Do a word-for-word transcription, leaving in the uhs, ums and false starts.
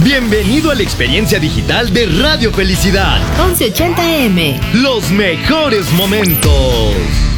Bienvenido a la experiencia digital de Radio Felicidad. once ochenta eme. Los mejores momentos.